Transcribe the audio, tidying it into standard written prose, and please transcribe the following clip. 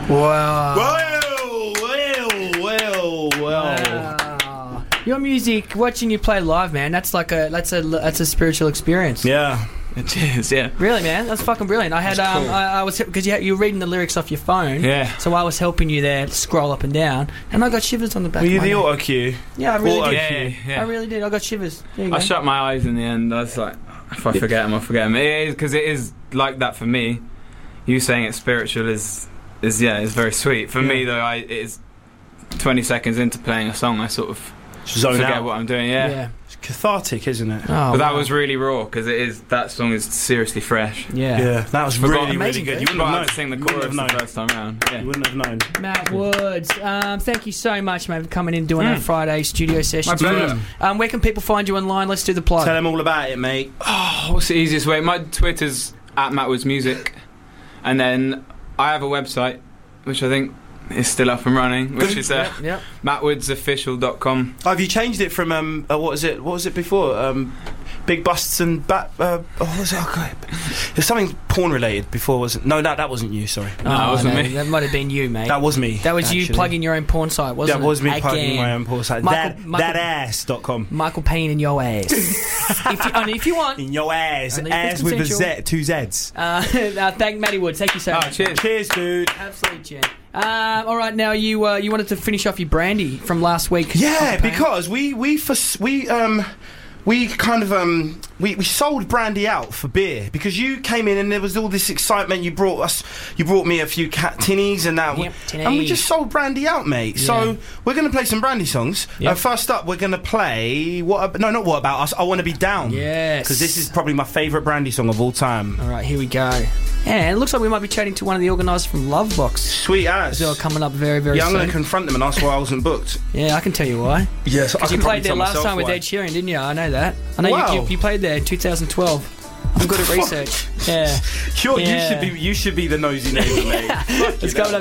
Wow. Well. Your music, watching you play live, man, that's a spiritual experience. Yeah. It is, yeah. Really, man, that's fucking brilliant. I had That's cool. I was because you were reading the lyrics off your phone. Yeah. So I was helping you there to scroll up and down, and I got shivers on the back. Were you of my the neck. auto cue? Yeah, I really Auto did. cue. Yeah. I really did. I got shivers. There you I go. shut my eyes in the end. I was like, if I forget them, I'll forget them. It is, because it is like that for me. You saying it's spiritual is very sweet. For me, though, it is 20 seconds into playing a song, I sort of Zone forget out. what I'm doing, yeah. It's cathartic, isn't it? Oh, But that wow. was really raw, because that song is seriously fresh. Yeah. That was Forgot. really, really Amazing, good. dude. You But wouldn't I have had to sing the known. You chorus wouldn't the have first time round. known. You wouldn't have known. Matt Woods, thank you so much, mate, for coming in doing that Friday studio session. My pleasure. Where can people find you online? Let's do the plug. Tell them all about it, mate. Oh, what's the easiest way? My Twitter's at Matt Woods Music. And then I have a website, which I think is still up and running, which is Yep. mattwoodsofficial.com. Have you changed it from what was it before? Big busts and what was it? Oh, God. There's something porn related before, wasn't? No, that wasn't you. Sorry, No, it wasn't me. That might have been you, mate. that was me. That was you actually. plugging your own porn site, wasn't it? That was me Again. plugging my own porn site. Michael- Thatass.com. Michael Payne in your ass. if you want. In your ass, And then ass with a consensual. Z, 2 Z's. Thank Matty Woods. Thank you so much. Cheers. Cheers, dude. Absolutely, Jen. All right, now you wanted to finish off your brandy from last week. Yeah, Okay. because we kind of we sold brandy out for beer because you came in and there was all this excitement. You brought me a few tinnies and that, Yep, and we tinnies. just sold brandy out, mate. Yeah. So we're gonna play some brandy songs. Yep. First up, we're gonna play not What About Us. I Want to Be Down. Yes. because this is probably my favourite brandy song of all time. All right, here we go. And it looks like we might be chatting to one of the organisers from Lovebox. Sweet ass. So coming up very, very Yeah, I'm soon. going to confront them and ask why I wasn't booked. Yeah, I can tell you why. Yes, Because you played there last time with Ed Sheeran, didn't you? I know that. I know Wow. you played there in 2012. I'm good at research. Yeah. You should be the nosy neighbour, mate. It's coming up